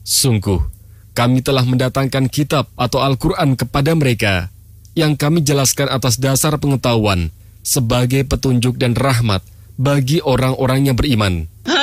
Sungguh, kami telah mendatangkan kitab atau Al-Quran kepada mereka, yang kami jelaskan atas dasar pengetahuan, sebagai petunjuk dan rahmat bagi orang-orang yang beriman.